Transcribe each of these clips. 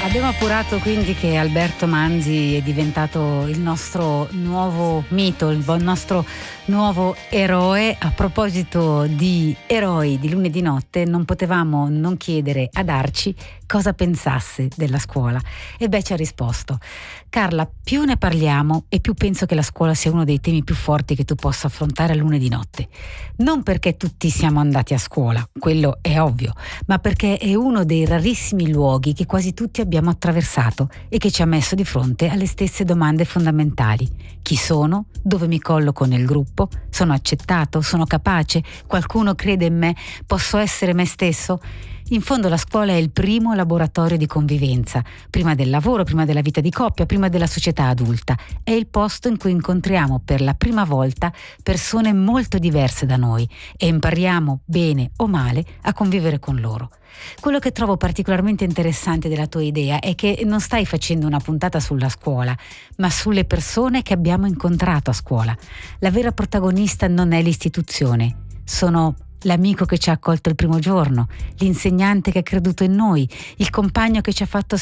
Abbiamo appurato quindi che Alberto Manzi è diventato il nostro nuovo mito, il nostro nuovo eroe. A proposito di eroi di lunedì notte, non potevamo non chiedere ad Arci cosa pensasse della scuola. E beh, ci ha risposto: Carla, più ne parliamo e più penso che la scuola sia uno dei temi più forti che tu possa affrontare a lunedì notte. Non perché tutti siamo andati a scuola, quello è ovvio, ma perché è uno dei rarissimi luoghi che quasi tutti abbiamo attraversato e che ci ha messo di fronte alle stesse domande fondamentali. Chi sono? Dove mi colloco nel gruppo? Sono accettato? Sono capace? Qualcuno crede in me? Posso essere me stesso? In fondo la scuola è il primo laboratorio di convivenza, prima del lavoro, prima della vita di coppia, prima della società adulta. È il posto in cui incontriamo per la prima volta persone molto diverse da noi e impariamo, bene o male, a convivere con loro. Quello che trovo particolarmente interessante della tua idea è che non stai facendo una puntata sulla scuola, ma sulle persone che abbiamo incontrato a scuola. La vera protagonista non è l'istituzione, sono l'amico che ci ha accolto il primo giorno, l'insegnante che ha creduto in noi, il compagno che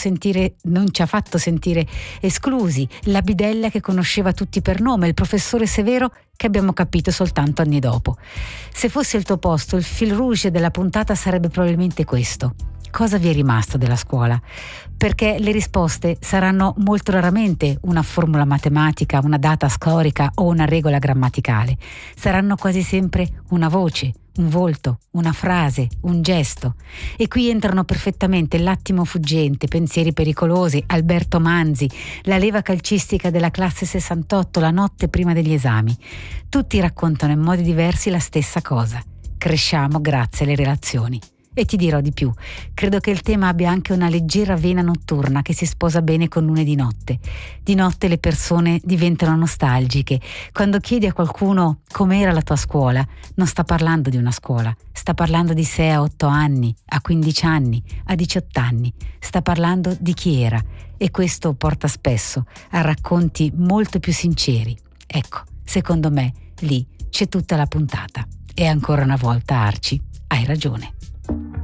non ci ha fatto sentire esclusi, la bidella che conosceva tutti per nome, il professore severo che abbiamo capito soltanto anni dopo. Se fosse il tuo posto, il fil rouge della puntata sarebbe probabilmente questo: cosa vi è rimasto della scuola? Perché le risposte saranno molto raramente una formula matematica, una data storica o una regola grammaticale. Saranno quasi sempre una voce, un volto, una frase, un gesto. E qui entrano perfettamente l'attimo fuggente, pensieri pericolosi, Alberto Manzi, la leva calcistica della classe 68, la notte prima degli esami. Tutti raccontano in modi diversi la stessa cosa. Cresciamo grazie alle relazioni. E ti dirò di più, credo che il tema abbia anche una leggera vena notturna che si sposa bene con lunedì notte. Di notte le persone diventano nostalgiche. Quando chiedi a qualcuno com'era la tua scuola, non sta parlando di una scuola, sta parlando di 6 a 8 anni, a 15 anni, a 18 anni, sta parlando di chi era, e questo porta spesso a racconti molto più sinceri. Ecco, secondo me lì c'è tutta la puntata. E ancora una volta, Arci, hai ragione.